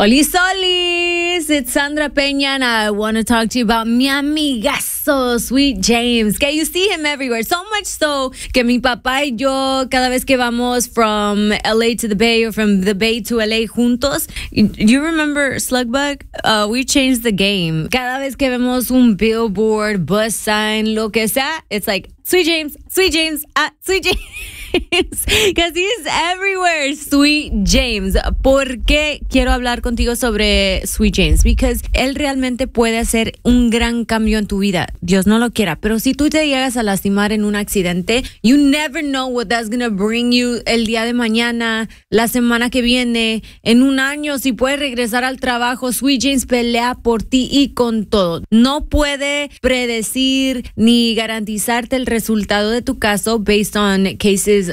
Oli Solis, it's Sandra Peña, and I want to talk to you about mi amigazo, Sweet James, que you see him everywhere, so much so que mi papá y yo, cada vez que vamos from LA to the Bay or from the Bay to LA juntos, you remember Slugbug? We changed the game. Cada vez que vemos un billboard, bus sign, lo que sea, it's like, Sweet James, Sweet James, Sweet James. Because he's everywhere, Sweet James. ¿Por qué quiero hablar contigo sobre Sweet James? Because él realmente puede hacer un gran cambio en tu vida. Dios no lo quiera. Pero si tú te llegas a lastimar en un accidente, you never know what that's going to bring you el día de mañana, la semana que viene, en un año, si puedes regresar al trabajo. Sweet James pelea por ti y con todo. No puede predecir ni garantizarte el resultado de tu caso based on cases